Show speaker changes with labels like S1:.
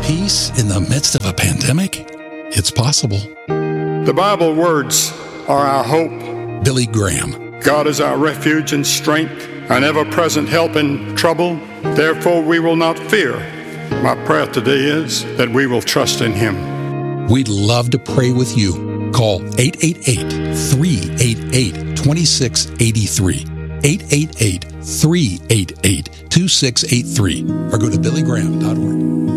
S1: peace in the midst of a pandemic? It's possible.
S2: The Bible words are our hope.
S1: Billy Graham.
S2: God is our refuge and strength, an ever-present help in trouble. Therefore we will not fear. My prayer today is that we will trust in Him.
S1: We'd love to pray with you. Call 888-388-2683. 888-388-2683. Or go to billygraham.org.